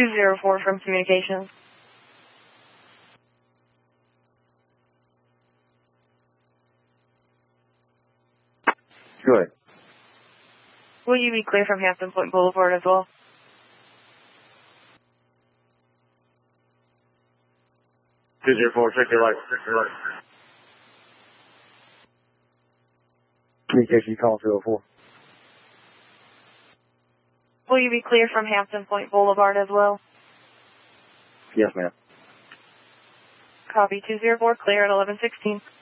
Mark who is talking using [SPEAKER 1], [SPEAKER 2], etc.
[SPEAKER 1] 204 from communications.
[SPEAKER 2] Go ahead.
[SPEAKER 1] Will you be clear from Hampton Point Boulevard as well?
[SPEAKER 2] Check your light. Communication call 204.
[SPEAKER 1] Will you be clear from Hampton Point Boulevard as well?
[SPEAKER 2] Yes, ma'am.
[SPEAKER 1] Copy 204, clear at 1116.